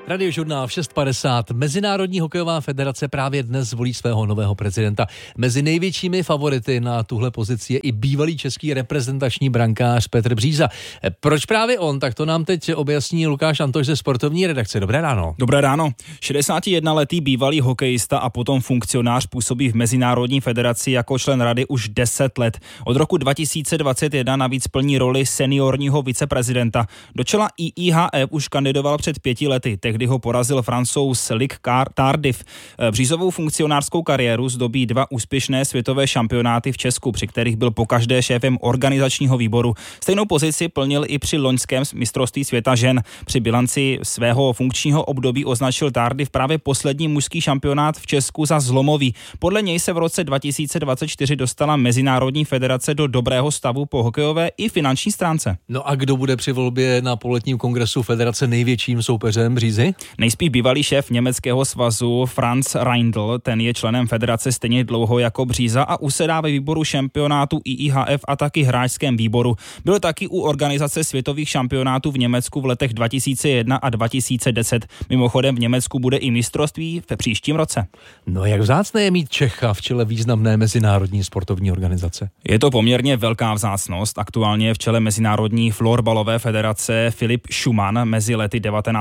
Radiožurnál v 6:50. Mezinárodní hokejová federace právě dnes volí svého nového prezidenta. Mezi největšími favority na tuhle pozici je i bývalý český reprezentační brankář Petr Bříza. Proč právě on? Tak to nám teď objasní Lukáš Antoš ze sportovní redakce. Dobré ráno. Dobré ráno. 61letý bývalý hokejista a potom funkcionář působí v Mezinárodní federaci jako člen rady už 10 let. Od roku 2021 navíc plní roli seniorního viceprezidenta. Do čela IIHF už kandidoval před 5 lety. Tehdy ho porazil Francouz Luc Tardif. Břízovou funkcionářskou kariéru zdobí 2 úspěšné světové šampionáty v Česku, při kterých byl pokaždé šéfem organizačního výboru. Stejnou pozici plnil i při loňském mistrovství světa žen. Při bilanci svého funkčního období označil Tardif právě poslední mužský šampionát v Česku za zlomový. Podle něj se v roce 2024 dostala Mezinárodní federace do dobrého stavu po hokejové i finanční stránce. No a kdo bude při volbě na poletním kongresu federace největším soupeřem Břízy? Nejspíš bývalý šéf německého svazu Franz Reindl, ten je členem federace stejně dlouho jako Bříza a usedá ve výboru šampionátu IIHF a taky hráčském výboru. Byl taky u organizace světových šampionátů v Německu v letech 2001 a 2010. Mimochodem v Německu bude i mistrovství v příštím roce. No jak vzácné je mít Čecha v čele významné mezinárodní sportovní organizace? Je to poměrně velká vzácnost. Aktuálně v čele Mezinárodní florbalové federace Filip Schumann. Mezi lety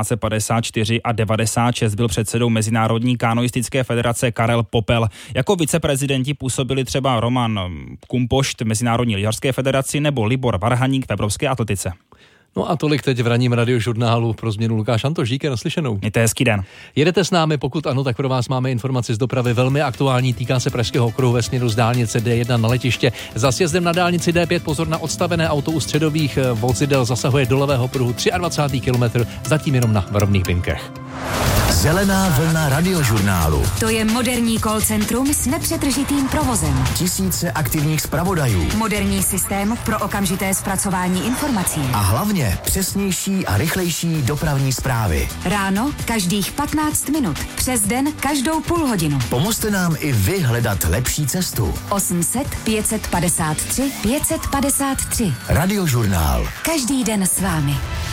1954 a 96 byl předsedou Mezinárodní kanoistické federace Karel Popel. Jako viceprezidenti působili třeba Roman Kumpošt v Mezinárodní lyžařské federaci nebo Libor Varhaník v evropské atletice. No a tolik teď v ranním radiožurnálu. Pro změnu Lukáš Antoš, díky, naslyšenou. Mějte hezký den. Jedete s námi, pokud ano, tak pro vás máme informaci z dopravy velmi aktuální, týká se Pražského okruhu ve směru z dálnice D1 na letiště. Za sjezdem na dálnici D5 pozor na odstavené auto u středových vozidel, zasahuje do levého pruhu 23. kilometr, zatím jenom na varovných linkách. Zelená vlna radiožurnálu. To je moderní call centrum s nepřetržitým provozem. Tisíce aktivních zpravodajů. Moderní systém pro okamžité zpracování informací. A hlavně přesnější a rychlejší dopravní zprávy. Ráno každých 15 minut. Přes den každou půl hodinu. Pomozte nám i vy hledat lepší cestu. 800 553 553. Radiožurnál. Každý den s vámi.